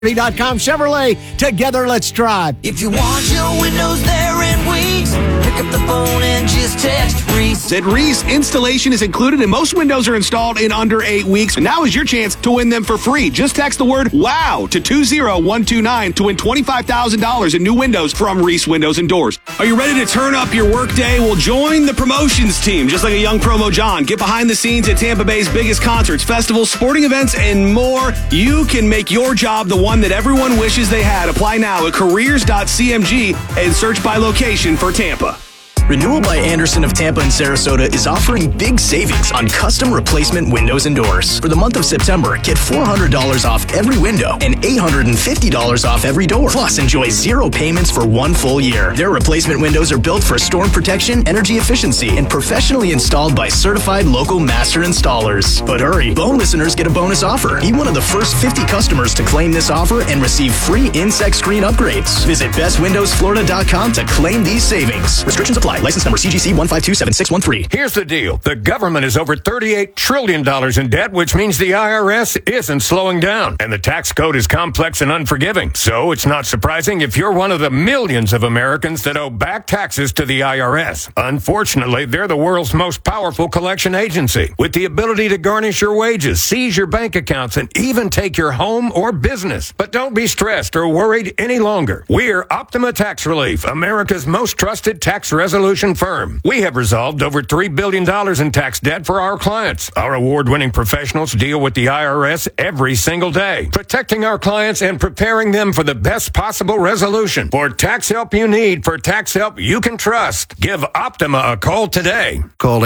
.com Chevrolet. Together, let's drive. If you want your windows there in weeks, pick up the phone and just text Reese. At Reese, installation is included and most windows are installed in under 8 weeks. Now is your chance to win them for free. Just text the word WOW to 20129 to win $25,000 in new windows from Reese Windows and Doors. Are you ready to turn up your workday? Well, join the promotions team. Just like a young promo John, get behind the scenes at Tampa Bay's biggest concerts, festivals, sporting events, and more. You can make your job the one that everyone wishes they had. Apply now at careers.cmg and search by location for Tampa. Renewal by Andersen of Tampa and Sarasota is offering big savings on custom replacement windows and doors. For the month of September, get $400 off every window and $850 off every door. Plus, enjoy 0 payments for 1 full year. Their replacement windows are built for storm protection, energy efficiency, and professionally installed by certified local master installers. But hurry, Bone listeners get a bonus offer. Be one of the first 50 customers to claim this offer and receive free insect screen upgrades. Visit bestwindowsflorida.com to claim these savings. Restrictions apply. License number CGC 1527613. Here's the deal. The government is over $38 trillion in debt, which means the IRS isn't slowing down. And the tax code is complex and unforgiving. So it's not surprising if you're one of the millions of Americans that owe back taxes to the IRS. Unfortunately, they're the world's most powerful collection agency, with the ability to garnish your wages, seize your bank accounts, and even take your home or business. But don't be stressed or worried any longer. We're Optima Tax Relief, America's most trusted tax resolution firm. We have resolved over $3 billion in tax debt for our clients. Our award-winning professionals deal with the IRS every single day, protecting our clients and preparing them for the best possible resolution. For tax help you need, for tax help you can trust, give Optima a call today. Call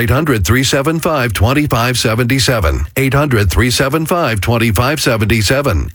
800-375-2577. 800-375-2577.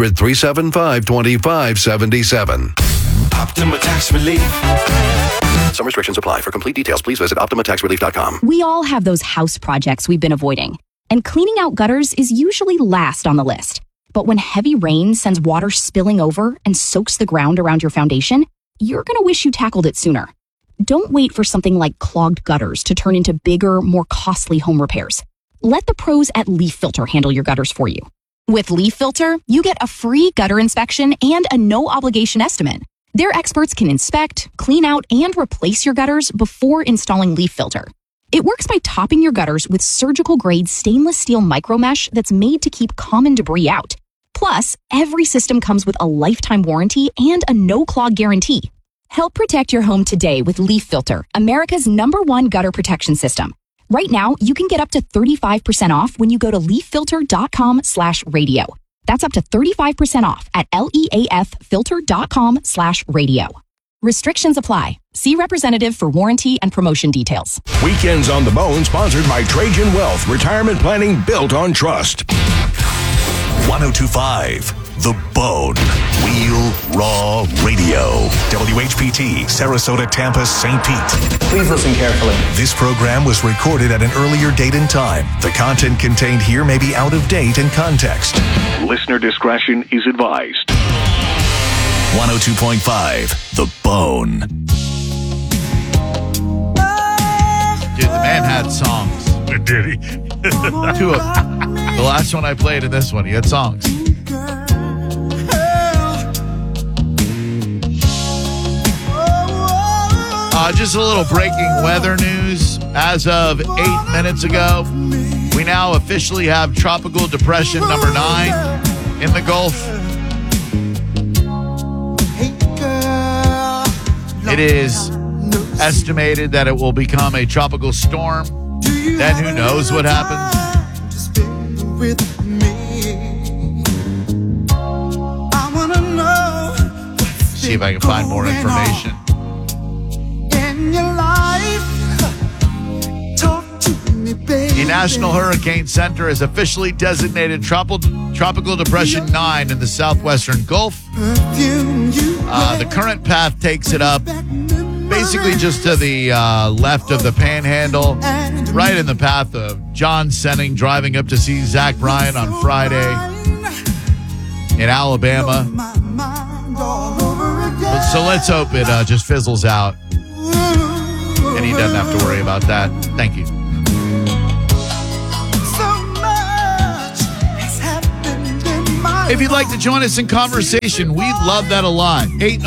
800-375-2577. Optima Tax Relief. Some restrictions apply. For complete details, please visit OptimaTaxRelief.com. We all have those house projects we've been avoiding, and cleaning out gutters is usually last on the list. But when heavy rain sends water spilling over and soaks the ground around your foundation, you're going to wish you tackled it sooner. Don't wait for something like clogged gutters to turn into bigger, more costly home repairs. Let the pros at Leaf Filter handle your gutters for you. With Leaf Filter, you get a free gutter inspection and a no-obligation estimate. Their experts can inspect, clean out, and replace your gutters before installing Leaf Filter. It works by topping your gutters with surgical-grade stainless steel micromesh that's made to keep common debris out. Plus, every system comes with a lifetime warranty and a no-clog guarantee. Help protect your home today with Leaf Filter, America's #1 gutter protection system. Right now, you can get up to 35% off when you go to leaffilter.com/radio. That's up to 35% off at leaffilter.com/radio. Restrictions apply. See representative for warranty and promotion details. Weekends on the Bone, sponsored by Trajan Wealth, retirement planning built on trust. 1025 The Bone. Real Raw Radio. WHPT, Sarasota, Tampa, St. Pete. Please listen carefully. This program was recorded at an earlier date and time. The content contained here may be out of date in context. Listener discretion is advised. 102.5 The Bone. Dude, the man had songs. Did he? 2 of them. The last one I played and this one, he had songs. Just a little breaking weather news. As of 8 minutes ago, we now officially have Tropical Depression number 9 in the Gulf. It is estimated that it will become a tropical storm. Then who knows what happens? See if I can find more information. The National Hurricane Center has officially designated Tropical Depression 9 in the southwestern Gulf. The current path takes it up basically just to the left of the Panhandle, right in the path of John Senning driving up to see Zach Bryan on Friday in Alabama. So let's hope it just fizzles out and he doesn't have to worry about that. Thank you. If you'd like to join us in conversation, we'd love that a lot.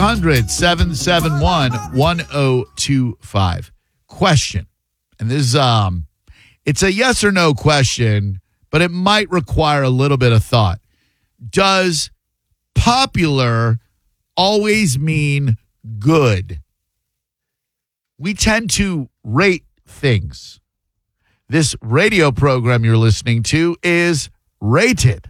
800-771-1025. Question. And this is, it's a yes or no question, but it might require a little bit of thought. Does popular always mean good? We tend to rate things. This radio program you're listening to is rated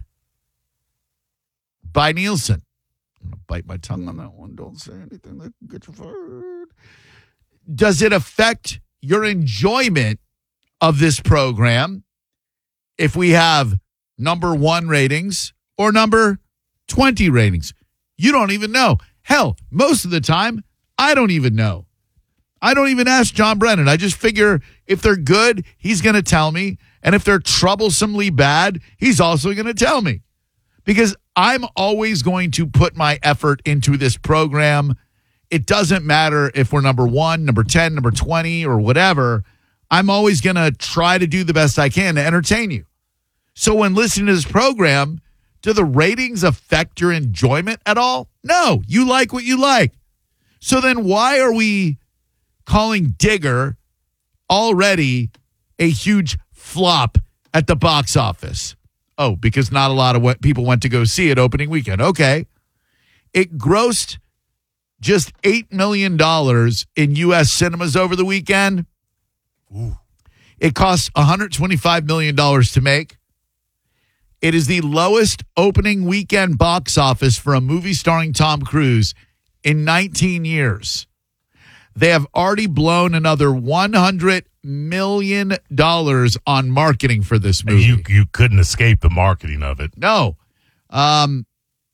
by Nielsen. I'm going to bite my tongue on that one. Don't say anything that can get you fired. Does it affect your enjoyment of this program if we have number 1 ratings or number 20 ratings? You don't even know. Hell, most of the time, I don't even know. I don't even ask John Brennan. I just figure if they're good, he's going to tell me. And if they're troublesomely bad, he's also going to tell me. Because I'm always going to put my effort into this program. It doesn't matter if we're number 1, number 10, number 20, or whatever. I'm always going to try to do the best I can to entertain you. So when listening to this program, do the ratings affect your enjoyment at all? No, you like what you like. So then why are we calling Digger already a huge flop at the box office? Oh, because not a lot of people went to go see it opening weekend. Okay. It grossed just $8 million in U.S. cinemas over the weekend. Ooh. It cost $125 million to make. It is the lowest opening weekend box office for a movie starring Tom Cruise in 19 years. They have already blown another $100 million on marketing for this movie. You couldn't escape the marketing of it. No. I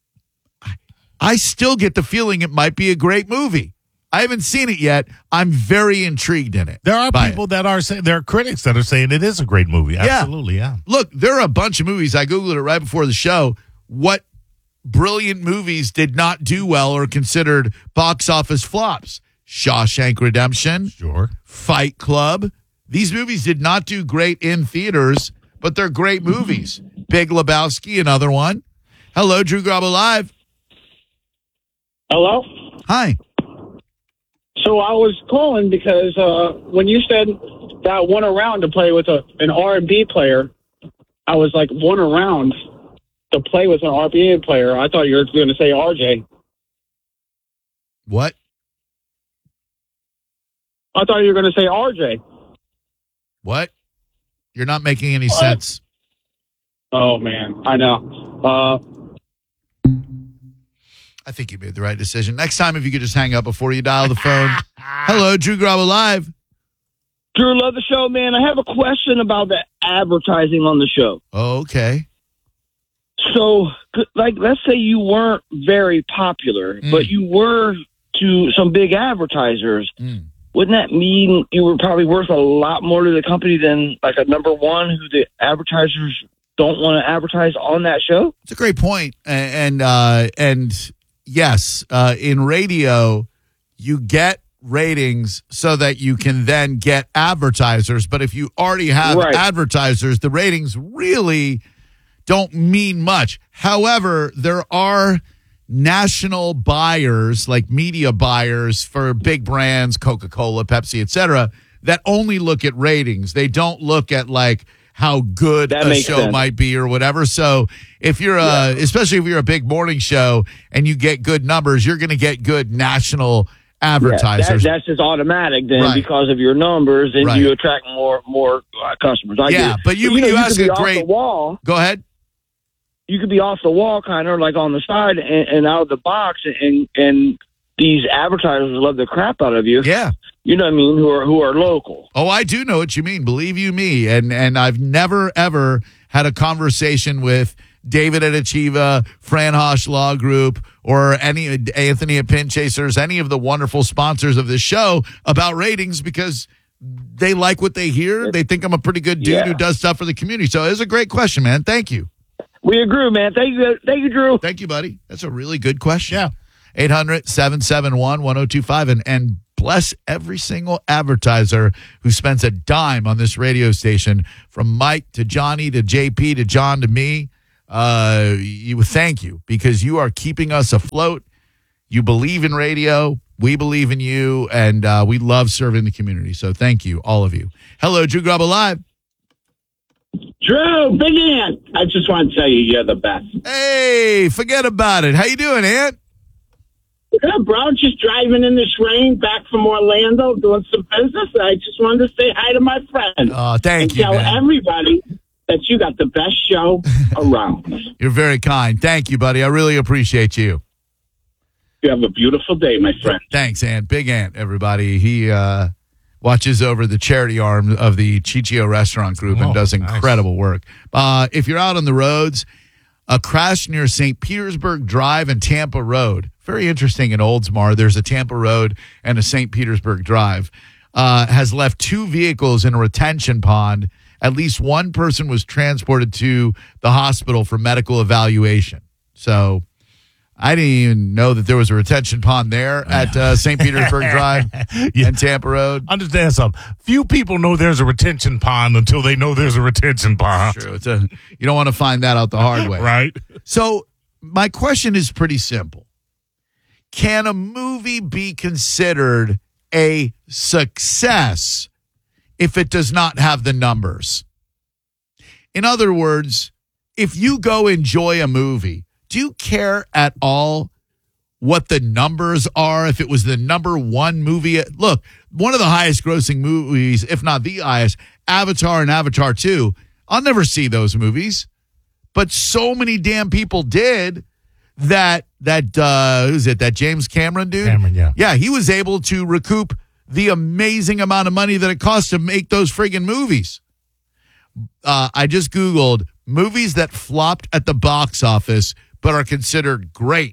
still get the feeling it might be a great movie. I haven't seen it yet. I'm very intrigued in it. There are people that are saying, there are critics that are saying it is a great movie. Absolutely, yeah. Look, there are a bunch of movies. I Googled it right before the show. What brilliant movies did not do well or considered box office flops? Shawshank Redemption. Sure. Fight Club. These movies did not do great in theaters, but they're great movies. Big Lebowski, another one. Hello, Drew Garabo Live. Hello? Hi. So I was calling because when you said that one around to play with an R&B player, I was like, one around to play with an R&B player. I thought you were going to say RJ. What? I thought you were going to say RJ. What? You're not making any sense. Oh, man. I know. I think you made the right decision. Next time, if you could just hang up before you dial the phone. Hello, Drew Garabo Live. Drew, love the show, man. I have a question about the advertising on the show. Oh, okay. So, like, let's say you weren't very popular, but you were to some big advertisers. Wouldn't that mean you were probably worth a lot more to the company than like a number 1 who the advertisers don't want to advertise on that show? It's a great point. And yes, in radio, you get ratings so that you can then get advertisers. But if you already have advertisers, the ratings really don't mean much. However, there are national buyers, like media buyers for big brands, Coca-Cola, Pepsi, etc., that only look at ratings. They don't look at like how good a show might be or whatever. So if you're especially if you're a big morning show and you get good numbers, you're going to get good national advertisers. That's just automatic then because of your numbers, and you attract more customers. I get it. But you ask a great. Go ahead. You could be off the wall, kind of like on the side and out of the box, and these advertisers love the crap out of you. Yeah. You know what I mean? Who are local. Oh, I do know what you mean. Believe you me. And I've never, ever had a conversation with David at Achieva, Fran Hosh Law Group, or any Anthony at Pin Chasers, any of the wonderful sponsors of this show about ratings because they like what they hear. They think I'm a pretty good dude who does stuff for the community. So it's a great question, man. Thank you. We agree, man. Thank you, Drew. Thank you, buddy. That's a really good question. Yeah. 800-771-1025. And bless every single advertiser who spends a dime on this radio station, from Mike to Johnny to JP to John to me. thank you, because you are keeping us afloat. You believe in radio. We believe in you, and we love serving the community. So thank you, all of you. Hello, Drew Grub Live. Drew, Big Ant. I just want to tell you, you're the best. Hey, forget about it. How you doing, Ant? Good, bro. Just driving in this rain back from Orlando, doing some business. I just wanted to say hi to my friend. Oh, thank you, tell man. everybody that you got the best show around. You're very kind. Thank you, buddy. I really appreciate you. You have a beautiful day, my friend. Thanks, Ant. Big Ant, everybody. He watches over the charity arm of the Chichio Restaurant Group and does incredible work. If you're out on the roads, a crash near St. Petersburg Drive and Tampa Road. Very interesting in Oldsmar. There's a Tampa Road and a St. Petersburg Drive. Has left 2 vehicles in a retention pond. At least one person was transported to the hospital for medical evaluation. So I didn't even know that there was a retention pond there at St. Petersburg Drive and Tampa Road. Understand something. Few people know there's a retention pond until they know there's a retention pond. It's true. You don't want to find that out the hard way. Right. So my question is pretty simple. Can a movie be considered a success if it does not have the numbers? In other words, if you go enjoy a movie, do you care at all what the numbers are? If it was the number 1 movie, look, one of the highest grossing movies, if not the highest, Avatar and Avatar 2, I'll never see those movies. But so many damn people did that who's it? That James Cameron dude? Cameron, yeah. Yeah, he was able to recoup the amazing amount of money that it cost to make those friggin' movies. I just Googled movies that flopped at the box office but are considered great.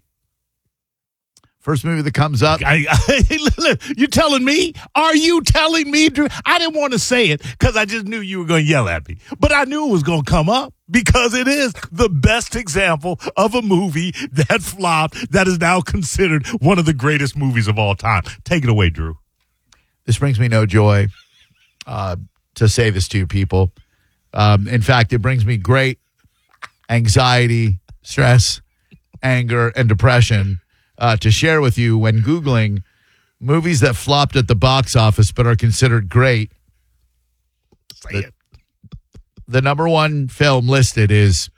First movie that comes up. You telling me? Are you telling me, Drew? I didn't want to say it because I just knew you were going to yell at me. But I knew it was going to come up because it is the best example of a movie that flopped that is now considered one of the greatest movies of all time. Take it away, Drew. This brings me no joy to say this to you people. In fact, it brings me great anxiety, stress, anger, and depression to share with you when Googling movies that flopped at the box office but are considered great. The number 1 film listed is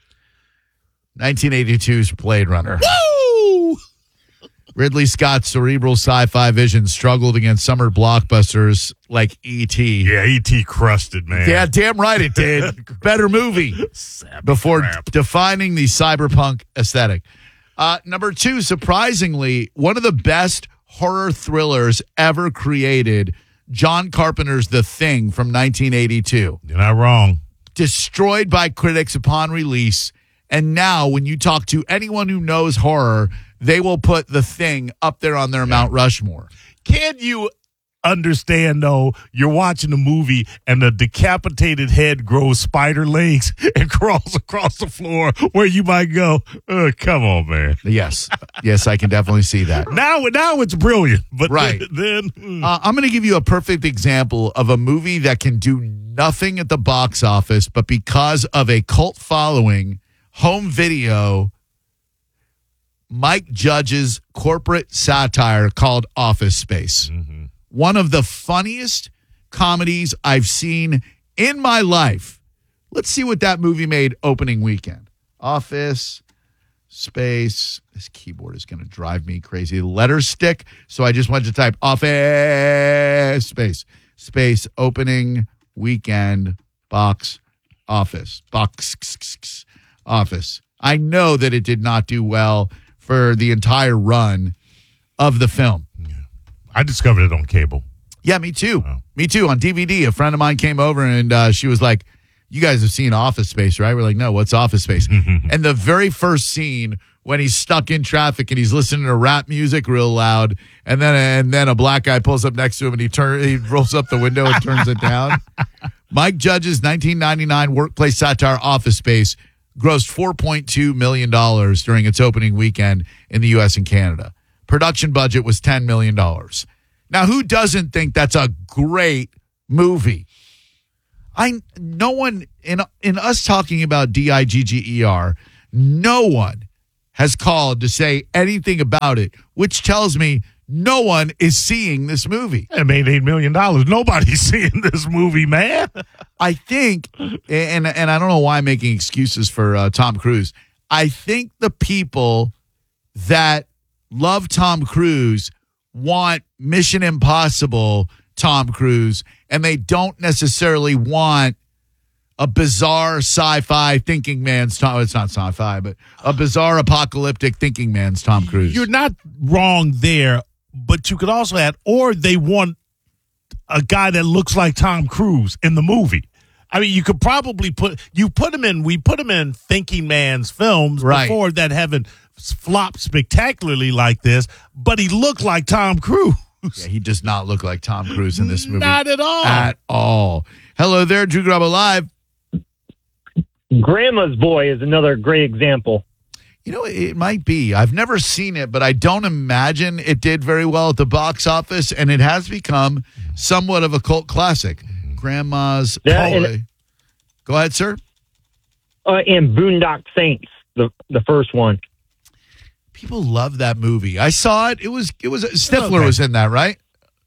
1982's Blade Runner. Woo! Ridley Scott's cerebral sci-fi vision struggled against summer blockbusters like E.T. Yeah, E.T. crushed it, man. Yeah, damn right it did. Better movie before defining the cyberpunk aesthetic. Number 2, surprisingly, one of the best horror thrillers ever created, John Carpenter's The Thing from 1982. You're not wrong. Destroyed by critics upon release, and now when you talk to anyone who knows horror, they will put The Thing up there on their Mount Rushmore. Can you understand, though, you're watching a movie and the decapitated head grows spider legs and crawls across the floor where you might go, oh, come on, man. Yes, I can definitely see that. Now it's brilliant. But right. then I'm going to give you a perfect example of a movie that can do nothing at the box office, but because of a cult following, home video, Mike Judge's corporate satire called Office Space. Mm-hmm. One of the funniest comedies I've seen in my life. Let's see what that movie made opening weekend. Office Space. This keyboard is going to drive me crazy. Letter stick. So I just went to type Office Space opening weekend box office. Box office. I know that it did not do well for the entire run of the film. I discovered it on cable. Yeah, me too. Wow. Me too. On DVD, a friend of mine came over and she was like, you guys have seen Office Space, right? We're like, no, what's Office Space? And the very first scene when he's stuck in traffic and he's listening to rap music real loud, and then a black guy pulls up next to him and he rolls up the window and turns it down. Mike Judge's 1999 workplace satire Office Space grossed $4.2 million during its opening weekend in the U.S. and Canada. Production budget was $10 million. Now, who doesn't think that's a great movie? No one in us talking about DIGGER, No one has called to say anything about it, which tells me no one is seeing this movie. It made $8 million. Nobody's seeing this movie, man. I think, and I don't know why I'm making excuses for Tom Cruise. I think the people that love Tom Cruise want Mission Impossible Tom Cruise, and they don't necessarily want a bizarre sci-fi thinking man's Tom. It's not sci-fi, but a bizarre apocalyptic thinking man's Tom Cruise. You're not wrong there, but you could also add, or they want a guy that looks like Tom Cruise in the movie. I mean, you could probably we put him in thinking man's films before that haven't flopped spectacularly like this, but he looked like Tom Cruise. Yeah, he does not look like Tom Cruise in this movie. Not at all. At all. Hello there, Drew Garabo Live. Grandma's Boy is another great example. You know, it might be. I've never seen it, but I don't imagine it did very well at the box office, and it has become somewhat of a cult classic. Grandma's Boy. Go ahead, sir. And Boondock Saints, the first one. People love that movie. I saw it. It was Stifler was in that, right?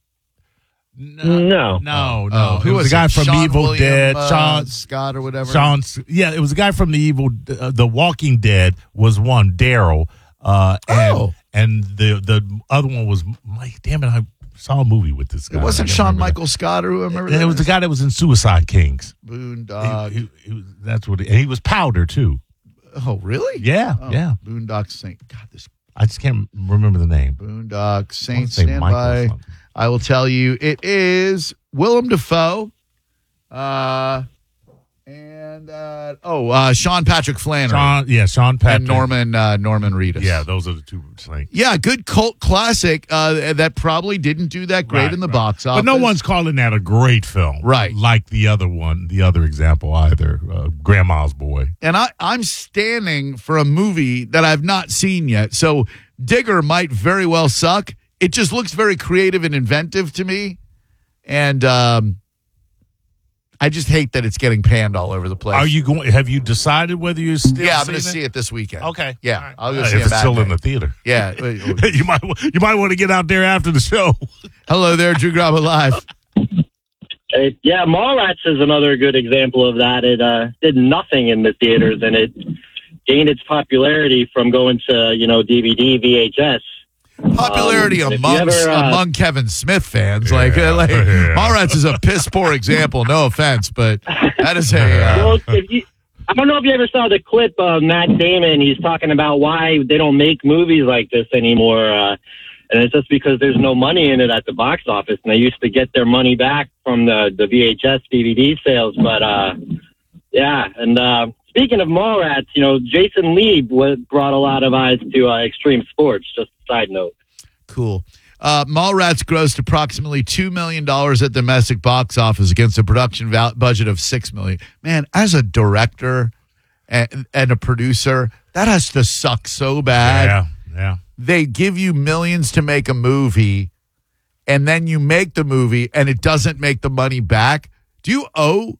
No. Who was the guy from Sean Evil William, Dead? Sean Scott or whatever. It was the guy from the Walking Dead was one, Daryl. And the other one was Mike. Damn it, I saw a movie with this guy. It wasn't Sean Michael Scott or whoever. It was the guy that was in Suicide Kings. Boondock. That's what. And he was Powder too. Oh, really? Yeah, yeah. Boondock Saint. God, I just can't remember the name. Boondock Saint. Stand by. I will tell you, it is Willem Dafoe, Sean Patrick Flannery. Sean Patrick and Norman Reedus. Yeah, those are the two. Yeah, good cult classic that probably didn't do that great in the box office. But no one's calling that a great film, right? Like the other one, the other example either, Grandma's Boy. And I'm standing for a movie that I've not seen yet, so Digger might very well suck. It just looks very creative and inventive to me, and I just hate that it's getting panned all over the place. Are you going? Have you decided whether you're still? Yeah, I'm going to see it this weekend. Okay, yeah, right. I'll go see it. If it's still in the theater. Yeah, you might want to get out there after the show. Hello there, Drew Garabo Live. Yeah, Mallrats is another good example of that. It did nothing in the theaters, and it gained its popularity from going to DVD, VHS. Popularity among Kevin Smith fans, Mallrats is a piss poor example. No offense, but that is a. Well, I don't know if you ever saw the clip of Matt Damon. He's talking about why they don't make movies like this anymore, and it's just because there's no money in it at the box office, and they used to get their money back from the VHS DVD sales. But yeah, and speaking of Mallrats, Jason Lee brought a lot of eyes to extreme sports. Just a side note. Cool. Mallrats grossed approximately $2 million at the domestic box office against a production budget of $6 million. Man, as a director and a producer, that has to suck so bad. Yeah. They give you millions to make a movie, and then you make the movie, and it doesn't make the money back. Do you owe?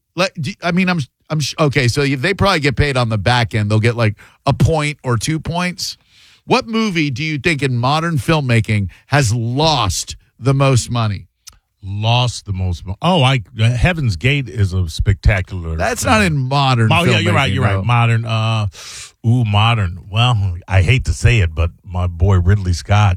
Okay, so they probably get paid on the back end. They'll get like a point or 2 points. What movie do you think in modern filmmaking has lost the most money? Lost the most money? Oh, Heaven's Gate is a spectacular. That's not in modern filmmaking. Yeah, you're right. You're right. Modern. Modern. Well, I hate to say it, but my boy Ridley Scott,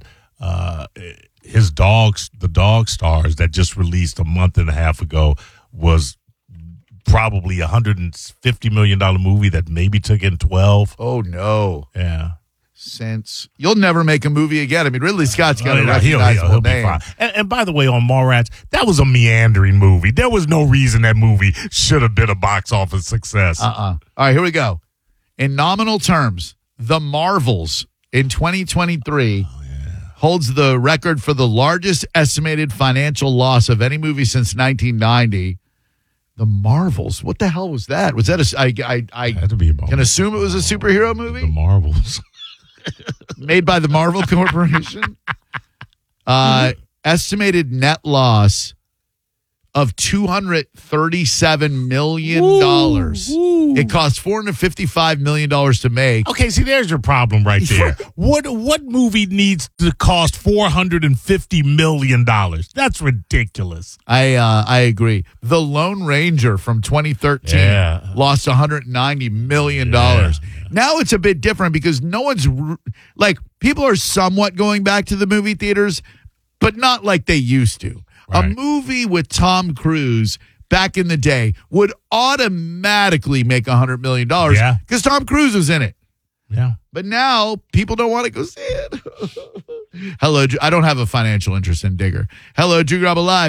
his The Dog Stars that just released a month and a half ago was probably $150 million movie that maybe took in 12. Oh, no. Yeah. Since you'll never make a movie again. I mean, Ridley Scott's got a recognizable he'll name. Be fine. And by the way, on Mallrats, that was a meandering movie. There was no reason that movie should have been a box office success. All right, here we go. In nominal terms, The Marvels in 2023 holds the record for the largest estimated financial loss of any movie since 1990. The Marvels. What the hell was that? Was that I had to be can assume it was a superhero movie? The Marvels. Made by the Marvel Corporation. Estimated net loss of $237 million. It cost $455 million to make. Okay, see, there's your problem right there. What movie needs to cost $450 million? That's ridiculous. I agree. The Lone Ranger from 2013 lost $190 million. Now it's a bit different because no one's like, people are somewhat going back to the movie theaters, but not like they used to. Right. A movie with Tom Cruise back in the day would automatically make $100 million because Tom Cruise was in it. Yeah. But now people don't want to go see it. Hello, I don't have a financial interest in Digger. Hello, Drew Garabo Live.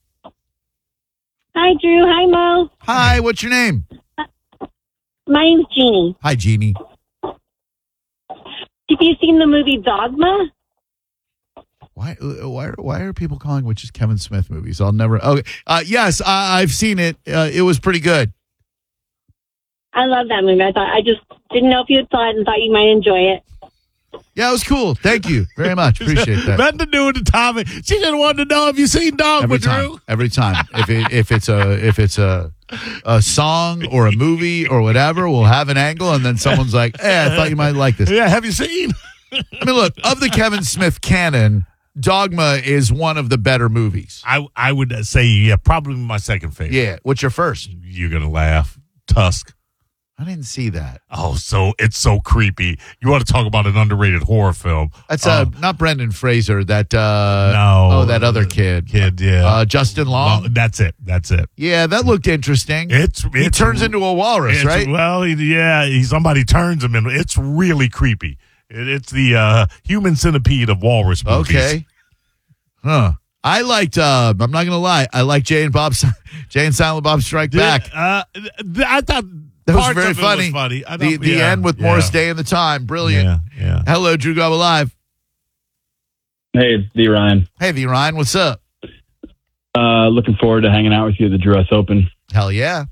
Hi, Drew. Hi, Mo. Hi, what's your name? My name's Jeannie. Hi, Jeannie. Have you seen the movie Dogma? Why are people calling which is Kevin Smith movies? I'll never. Okay. Yes, I've seen it. It was pretty good. I love that movie. I just didn't know if you had saw it and thought you might enjoy it. Yeah, it was cool. Thank you very much. Appreciate that. Nothing to do with the topic. She just wanted to know if you seen Dogma, Drew. Every time. If it's a song or a movie or whatever, we'll have an angle, and then someone's like, "Hey, I thought you might like this." Yeah, have you seen? I mean, look, of the Kevin Smith canon, Dogma is one of the better movies. I would say, probably my second favorite. Yeah. What's your first? You're going to laugh. Tusk. I didn't see that. Oh, it's so creepy. You want to talk about an underrated horror film? That's not Brendan Fraser. That that other kid. Justin Long. That's it. Yeah, that looked interesting. He turns into a walrus, right? Well, somebody turns him in. It's really creepy. It's the human centipede of walrus movies. Okay. Huh. I liked. I'm not gonna lie. I like Jay and Silent Bob Strike Back. I thought. That was very funny. The end with Morris Day and the Time. Brilliant. Yeah. Hello, Drew Garabo Live. Hey, it's V. Ryan. Hey, V. Ryan. What's up? Looking forward to hanging out with you at the Drew S. Open. Hell yeah.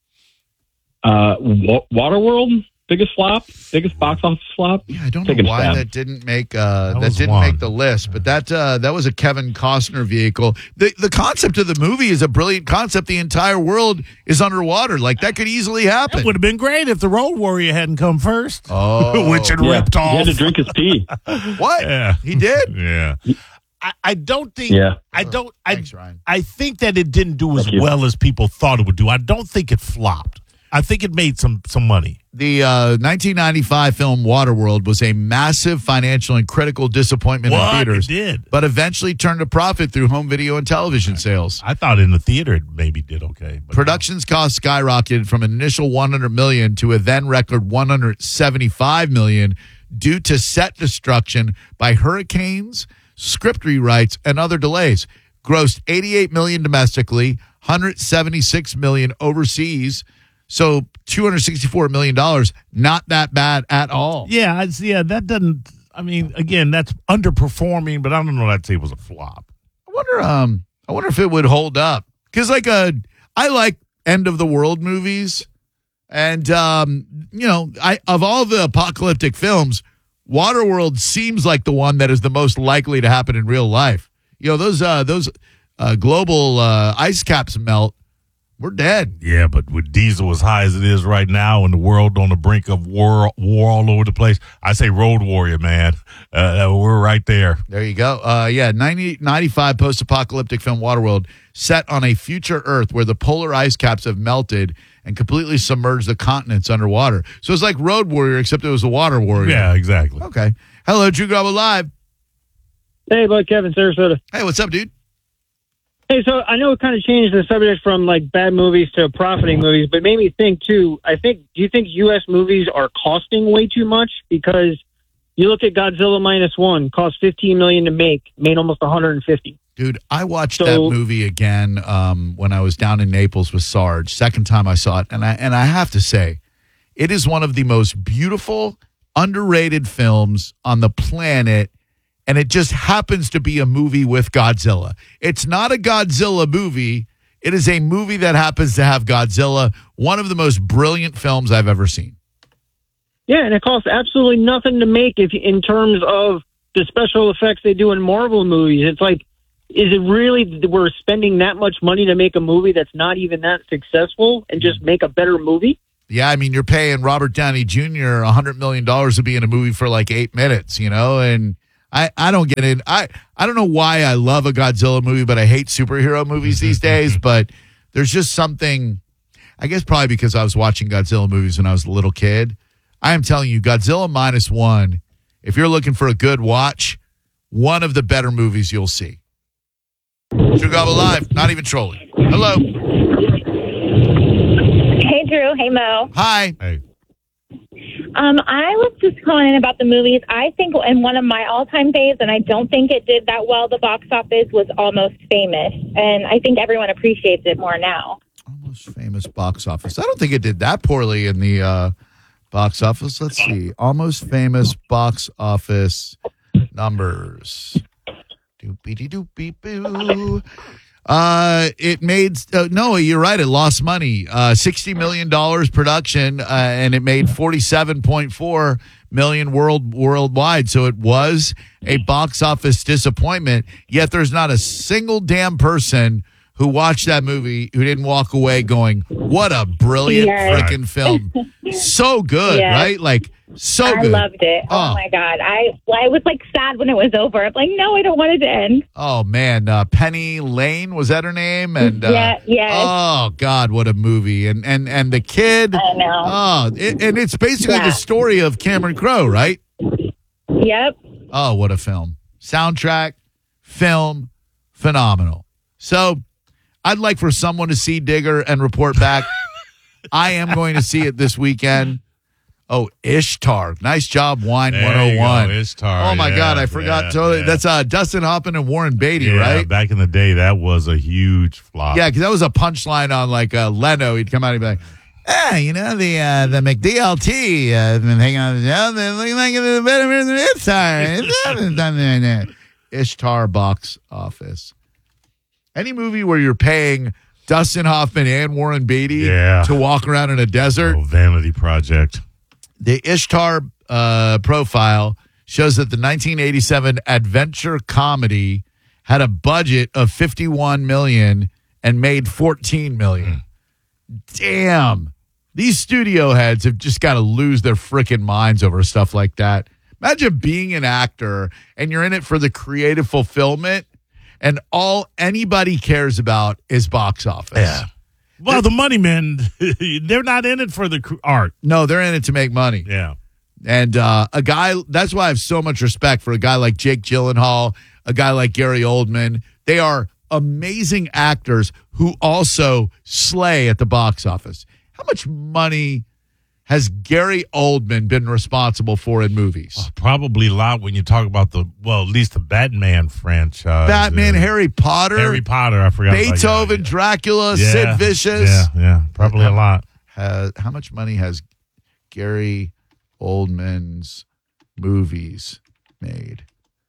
Waterworld? Biggest box office flop? Yeah, I don't know why that didn't make the list, but that was a Kevin Costner vehicle. The concept of the movie is a brilliant concept. The entire world is underwater. Like, that could easily happen. It would have been great if the Road Warrior hadn't come first. Oh. Which it ripped off. He had to drink his pee. What? Yeah. He did? Yeah. I don't think. Yeah. Thanks, Ryan. I think that it didn't do as well as people thought it would do. I don't think it flopped. I think it made some money. The 1995 film Waterworld was a massive financial and critical disappointment in theaters. It did. But eventually turned a profit through home video and television sales. I thought in the theater it maybe did okay. But Production's cost skyrocketed from an initial $100 million to a then record $175 million due to set destruction by hurricanes, script rewrites, and other delays. Grossed $88 million domestically, $176 million overseas. So $264 million, not that bad at all. Yeah, that doesn't. I mean, again, that's underperforming, but I don't know. That it was a flop. I wonder if it would hold up because, I like end of the world movies, and of all the apocalyptic films, Waterworld seems like the one that is the most likely to happen in real life. Those global ice caps melt. We're dead. Yeah, but with diesel as high as it is right now and the world on the brink of war all over the place, I say Road Warrior, man. We're right there. There you go. 95 post-apocalyptic film Waterworld set on a future Earth where the polar ice caps have melted and completely submerged the continents underwater. So it's like Road Warrior, except it was a Water Warrior. Yeah, exactly. Okay. Hello, Drew Garabo Live. Hey, bud, Kevin, Sarasota. Hey, what's up, dude? Hey, so I know it kind of changed the subject from bad movies to profiting movies, but made me think too. Do you think U.S. movies are costing way too much? Because you look at Godzilla -1, cost $15 million to make, made almost $150. Dude, I watched that movie again when I was down in Naples with Sarge. Second time I saw it, and I have to say, it is one of the most beautiful, underrated films on the planet. And it just happens to be a movie with Godzilla. It's not a Godzilla movie. It is a movie that happens to have Godzilla. One of the most brilliant films I've ever seen. Yeah, and it costs absolutely nothing to make in terms of the special effects they do in Marvel movies. It's like is it really we're spending that much money to make a movie that's not even that successful and just make a better movie? Yeah, I mean, you're paying Robert Downey Jr. $100 million to be in a movie for like 8 minutes, you know? And I don't get it. I don't know why I love a Godzilla movie, but I hate superhero movies these days. But there's just something, I guess probably because I was watching Godzilla movies when I was a little kid. I am telling you, Godzilla -1, if you're looking for a good watch, one of the better movies you'll see. Drew Garabo Live, not even trolling. Hello. Hey, Drew. Hey, Mo. Hi. Hey. I was just calling in about the movies. I think in one of my all-time faves, and I don't think it did that well, the box office, was Almost Famous. And I think everyone appreciates it more now. Almost Famous box office. I don't think it did that poorly in the box office. Let's see. Almost Famous box office numbers. Doopy-dee-doopy-boo. It made no, you're right. It lost money. $60 million production, and it made $47.4 million worldwide. So it was a box office disappointment. Yet there's not a single damn person who watched that movie who didn't walk away going, "What a brilliant freaking film! So good, right? Like so good." I loved it. Oh my God, I was like sad when it was over. I'm like, no, I don't want it to end. Oh man, Penny Lane, was that her name? And yes. Oh God, what a movie! And the kid. I know. Oh, and it's basically the story of Cameron Crowe, right? Yep. Oh, what a film! Soundtrack, film, phenomenal. So, I'd like for someone to see Digger and report back. I am going to see it this weekend. Oh, Ishtar. Nice job, Wine There 101. you go, Ishtar. Oh, my God. I forgot totally. Yeah. That's Dustin Hoffman and Warren Beatty, Yeah, right? back in the day, that was a huge flop. Yeah, because that was a punchline on like Leno. He'd come out and be like, you know, the McDLT has been hanging on the show. They're looking like it's better than Ishtar. Ishtar box office. Any movie where you're paying Dustin Hoffman and Warren Beatty to walk around in a desert. Oh, Vanity Project. The Ishtar profile shows that the 1987 adventure comedy had a budget of $51 million and made $14 million. Damn. These studio heads have just got to lose their freaking minds over stuff like that. Imagine being an actor and you're in it for the creative fulfillment and all anybody cares about is box office. Yeah. Well, the money men, they're not in it for the art. No, they're in it to make money. Yeah. And a guy, that's why I have so much respect for a guy like Jake Gyllenhaal, a guy like Gary Oldman. They are amazing actors who also slay at the box office. How much money has Gary Oldman been responsible for in movies? Oh, probably a lot when you talk about at least the Batman franchise. Batman, Harry Potter. I forgot Beethoven, about Dracula, Sid Vicious. Yeah, probably a lot. How much money has Gary Oldman's movies made?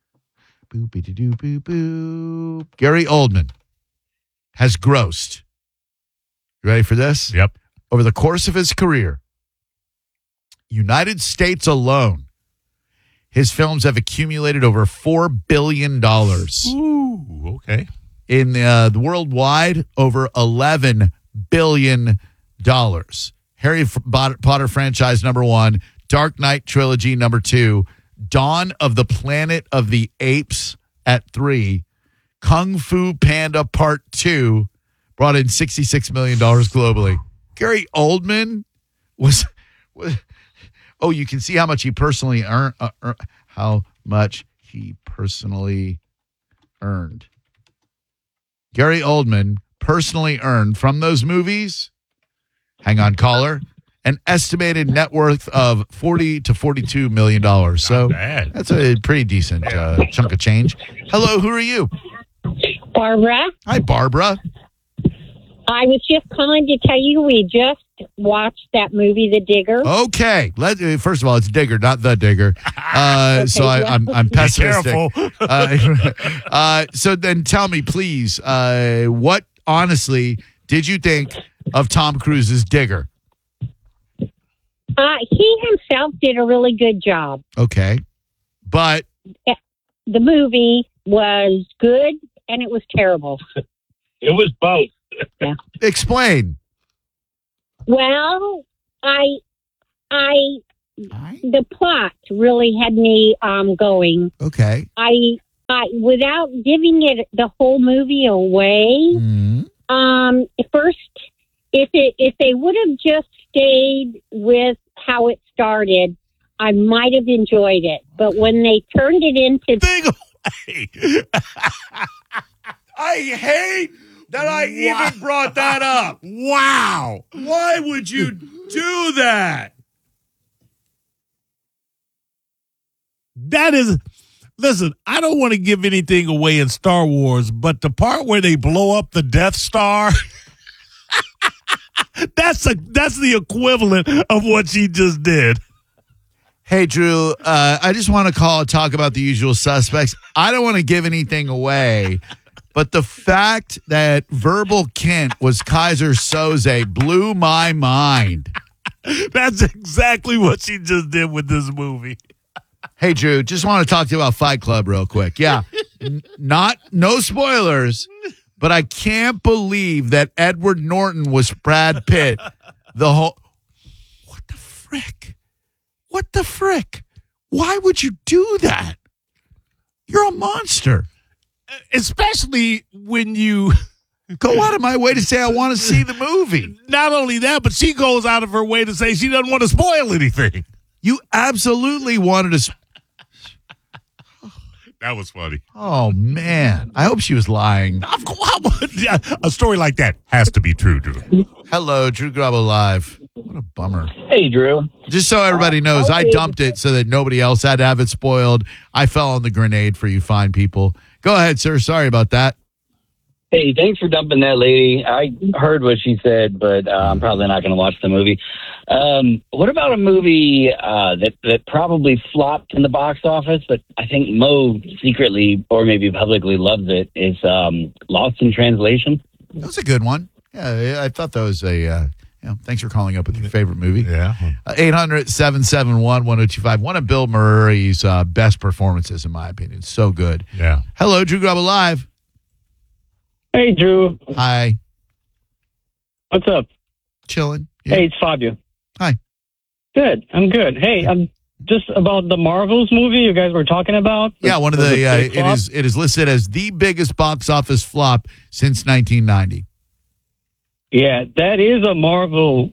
Boop-a-doo-boop-boop. Gary Oldman has grossed. You ready for this? Yep. Over the course of his career, United States alone, his films have accumulated over $4 billion. Ooh, okay. In the worldwide, over $11 billion. Harry Potter franchise #1, Dark Knight trilogy #2, Dawn of the Planet of the Apes at 3, Kung Fu Panda Part 2 brought in $66 million globally. Gary Oldman was oh, you can see how much he personally earned. How much he personally earned. Gary Oldman personally earned from those movies. Hang on, caller. An estimated net worth of $40 to $42 million. So that's a pretty decent chunk of change. Hello, who are you? Barbara. Hi, Barbara. I was just calling to tell you we just watched that movie, The Digger. Okay. First of all, it's Digger, not The Digger. So I'm pessimistic. Be careful. So then tell me, please, what honestly did you think of Tom Cruise's Digger? He himself did a really good job. Okay. But the movie was good. and it was terrible. It was both. Yeah. Explain. Well, the plot really had me going. Okay. I without giving it the whole movie away. First, if they would have just stayed with how it started, I might have enjoyed it. But when they turned it into I hate that I even brought that up. Wow. Why would you do that? That is, listen, I don't want to give anything away in Star Wars, but the part where they blow up the Death Star, that's the equivalent of what she just did. Hey, Drew, I just want to talk about the usual suspects. I don't want to give anything away, but the fact that Verbal Kint was Kaiser Soze blew my mind. That's exactly what she just did with this movie. Hey, Drew, just want to talk to you about Fight Club real quick. Yeah, no spoilers, but I can't believe that Edward Norton was Brad Pitt. What the frick? Why would you do that? You're a monster. Especially when you go out of my way to say I want to see the movie. Not only that, but she goes out of her way to say she doesn't want to spoil anything. You absolutely wanted to. That was funny. Oh, man. I hope she was lying. Of course. A story like that has to be true, Drew. Hello, Drew Garabo Live. What a bummer. Hey, Drew. Just so everybody knows, I dumped it so that nobody else had to have it spoiled. I fell on the grenade for you fine people. Go ahead, sir. Sorry about that. Hey, thanks for dumping that lady. I heard what she said, but I'm probably not going to watch the movie. What about a movie that probably flopped in the box office, but I think Mo secretly or maybe publicly loves it, is Lost in Translation? That was a good one. Yeah, I thought that was thanks for calling up with your favorite movie. Yeah. 800-771-1025. One of Bill Murray's best performances, in my opinion. So good. Yeah. Hello, Drew Garabo Live. Hey, Drew. Hi. What's up? Chilling. Yeah. Hey, it's Fabio. Hi. Good. I'm good. Hey, I'm just about the Marvels movie you guys were talking about. Yeah, one of the it is listed as the biggest box office flop since 1990. Yeah, that is a Marvel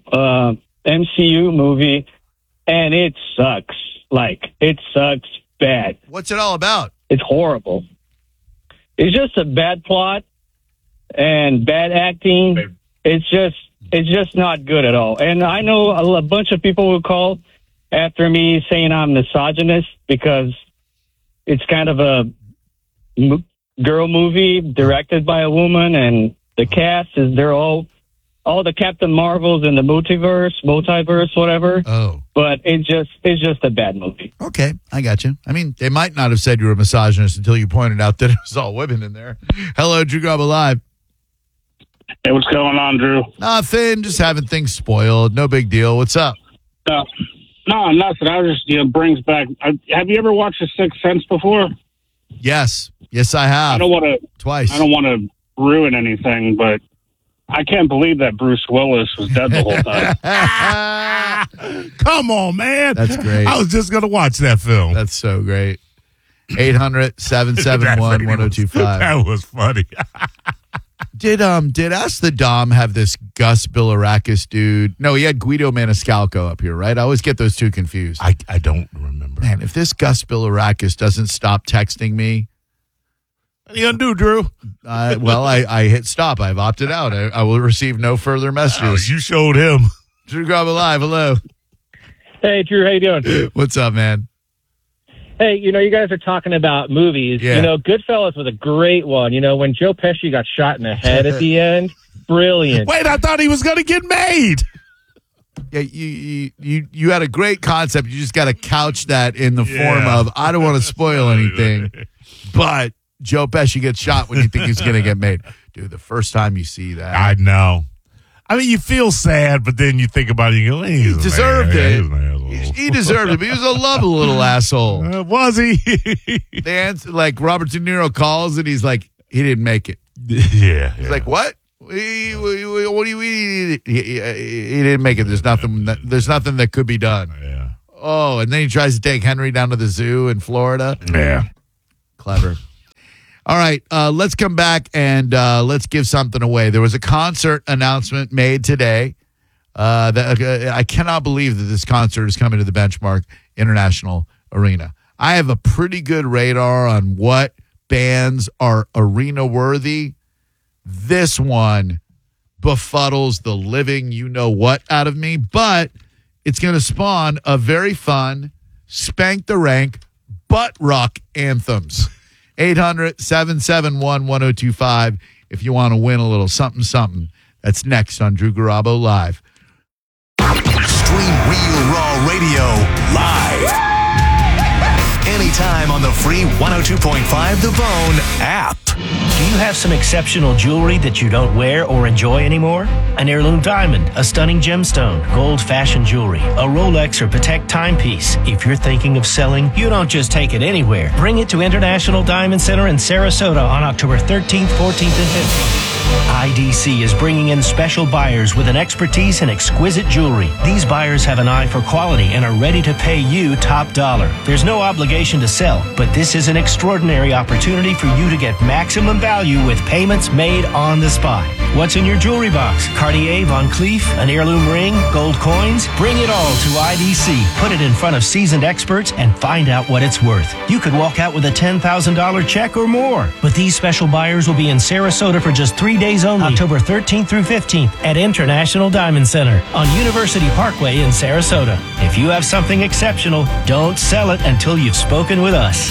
MCU movie, and it sucks. It sucks bad. What's it all about? It's horrible. It's just a bad plot and bad acting. It's just not good at all. And I know a bunch of people who call after me saying I'm misogynist because it's kind of a girl movie directed by a woman, and the cast they're all the Captain Marvels in the multiverse, whatever. Oh. But it's just a bad movie. Okay, I got you. I mean, they might not have said you were a misogynist until you pointed out that it was all women in there. Hello, Drew Garabo Live. Hey, what's going on, Drew? Nothing, just having things spoiled. No big deal. What's up? No, nothing. I was just, brings back. Have you ever watched The Sixth Sense before? Yes, I have. I don't want to twice. I don't want to ruin anything, but I can't believe that Bruce Willis was dead the whole time. Come on, man. That's great. I was just going to watch that film. That's so great. 800-771-1025. That was funny. Did Ask the Dom have this Gus Bilirakis dude? No, he had Guido Maniscalco up here, right? I always get those two confused. I don't remember. Man, if this Gus Bilirakis doesn't stop texting me. What are you going to do, Drew? I hit stop. I've opted out. I will receive no further messages. You showed him. Drew Garabo Live, hello. Hey, Drew, how you doing? What's up, man? Hey, you guys are talking about movies. Yeah. Goodfellas was a great one. When Joe Pesci got shot in the head at the end, brilliant. Wait, I thought he was going to get made. Yeah, you had a great concept. You just got to couch that in the form of, I don't want to spoil anything, but Joe Pesci gets shot when you think he's going to get made. Dude, the first time you see that. I know. I mean, you feel sad, but then you think about it, you go, he deserved it. He deserved it, but he was a lovely little asshole. Was he? They answer, like Robert De Niro calls, and he's like, he didn't make it. Yeah. He's like, what? What do you eat? He didn't make it. There's nothing that could be done. Yeah. Oh, and then he tries to take Henry down to the zoo in Florida. Yeah. Clever. All right, let's come back and let's give something away. There was a concert announcement made today. I cannot believe that this concert is coming to the Benchmark International Arena. I have a pretty good radar on what bands are arena worthy. This one befuddles the living you-know-what out of me, but it's going to spawn a very fun Spank the Rank butt rock anthems. 800-771-1025 if you want to win a little something. That's next on Drew Garabo Live. Stream Real Raw Radio live. Anytime on the free 102.5 The Bone app. Do you have some exceptional jewelry that you don't wear or enjoy anymore? An heirloom diamond, a stunning gemstone, gold fashion jewelry, a Rolex or Patek timepiece. If you're thinking of selling, you don't just take it anywhere. Bring it to International Diamond Center in Sarasota on October 13th, 14th, and 15th. IDC is bringing in special buyers with an expertise in exquisite jewelry. These buyers have an eye for quality and are ready to pay you top dollar. There's no obligation to sell, but this is an extraordinary opportunity for you to get maximum value with payments made on the spot. What's in your jewelry box? Cartier, Van Cleef, an heirloom ring, gold coins? Bring it all to IDC. Put it in front of seasoned experts and find out what it's worth. You could walk out with a $10,000 check or more. But these special buyers will be in Sarasota for just 3 days only, October 13th through 15th at International Diamond Center on University Parkway in Sarasota. If you have something exceptional, don't sell it until you've spoken with us.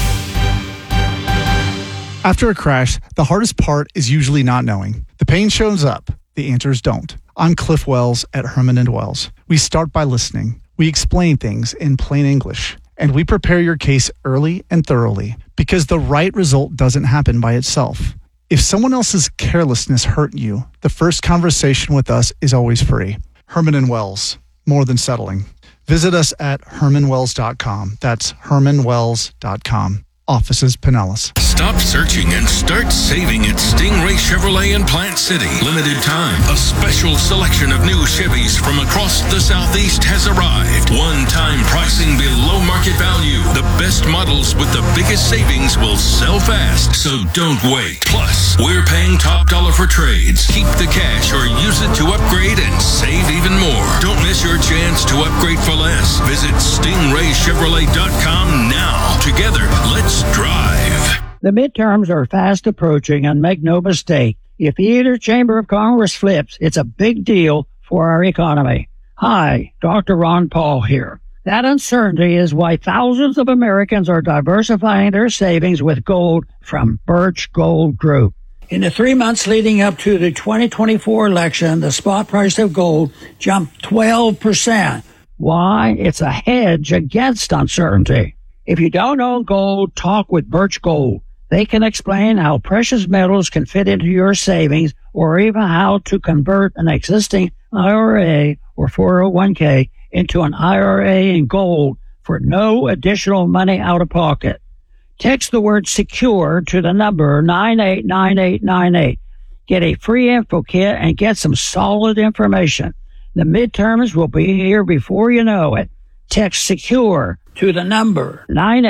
After a crash, the hardest part is usually not knowing. The pain shows up, the answers don't. I'm Cliff Wells at Herman & Wells. We start by listening. We explain things in plain English. And we prepare your case early and thoroughly because the right result doesn't happen by itself. If someone else's carelessness hurt you, the first conversation with us is always free. Herman & Wells, more than settling. Visit us at hermanwells.com. That's hermanwells.com. Offices Pinellas. Stop searching and start saving at Stingray Chevrolet in Plant City. Limited time. A special selection of new Chevys from across the Southeast has arrived. One-time pricing below market value. The best models with the biggest savings will sell fast, so don't wait. Plus, we're paying top dollar for trades. Keep the cash or use it to upgrade and save even more. Don't miss your chance to upgrade for less. Visit StingrayChevrolet.com now. Together, let's drive. The midterms are fast approaching, and make no mistake, if either chamber of Congress flips, it's a big deal for our economy. Hi, Dr. Ron Paul here. That uncertainty is why thousands of Americans are diversifying their savings with gold from Birch Gold Group. In the 3 months leading up to the 2024 election, the spot price of gold jumped 12%. Why? It's a hedge against uncertainty. If you don't own gold, talk with Birch Gold. They can explain how precious metals can fit into your savings or even how to convert an existing IRA or 401k into an IRA in gold for no additional money out of pocket. Text the word secure to the number 989898. Get a free info kit and get some solid information. The midterms will be here before you know it. Text secure to the number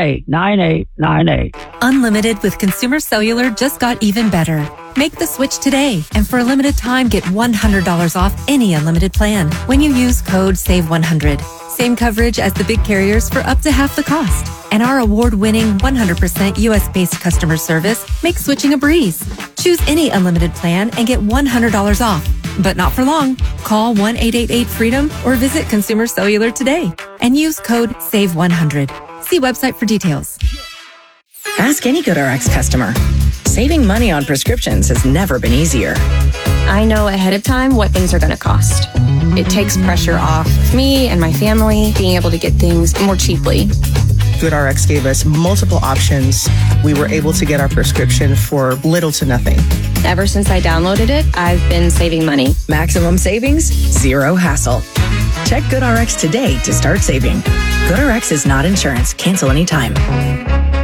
989898. Unlimited with Consumer Cellular just got even better. Make the switch today, and for a limited time, get $100 off any unlimited plan when you use code SAVE100. Same coverage as the big carriers for up to half the cost. And our award-winning 100% U.S.-based customer service makes switching a breeze. Choose any unlimited plan and get $100 off. But not for long. Call 1-888-FREEDOM or visit Consumer Cellular today and use code SAVE100. See website for details. Ask any GoodRx customer. Saving money on prescriptions has never been easier. I know ahead of time what things are going to cost. It takes pressure off me and my family being able to get things more cheaply. GoodRx gave us multiple options. We were able to get our prescription for little to nothing. Ever since I downloaded it, I've been saving money. Maximum savings, zero hassle. Check GoodRx today to start saving. GoodRx is not insurance. Cancel anytime.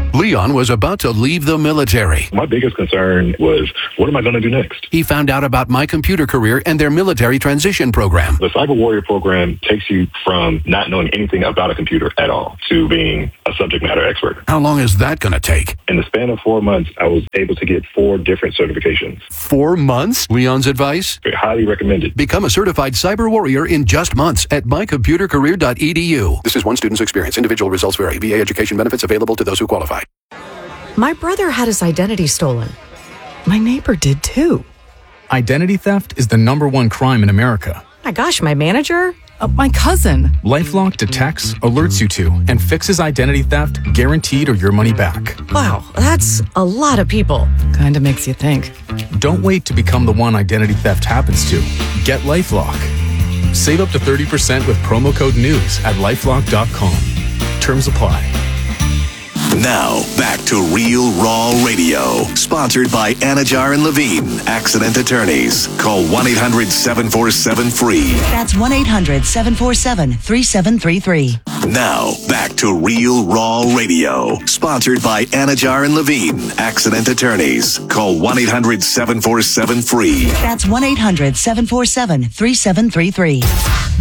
Leon was about to leave the military. My biggest concern was, what am I going to do next? He found out about My Computer Career and their military transition program. The Cyber Warrior program takes you from not knowing anything about a computer at all to being a subject matter expert. How long is that going to take? In the span of 4 months, I was able to get 4 different certifications. 4 months? Leon's advice? Highly recommended. Become a certified cyber warrior in just months at mycomputercareer.edu. This is one student's experience. Individual results vary. VA education benefits available to those who qualify. My brother had his identity stolen. My neighbor did too. Identity theft is the #1 crime in America. My gosh, my manager? My cousin. LifeLock detects, alerts you to, and fixes identity theft guaranteed or your money back. Wow, that's a lot of people. Kinda makes you think. Don't wait to become the one identity theft happens to. Get LifeLock. Save up to 30% with promo code NEWS at LifeLock.com. Terms apply. Now, back to Real Raw Radio. Sponsored by Anajar and Levine, Accident Attorneys. Call 1-800-747-FREE. That's 1-800-747-3733. Now, back to Real Raw Radio. Sponsored by Anajar and Levine, Accident Attorneys. Call 1-800-747-FREE. That's 1-800-747-3733.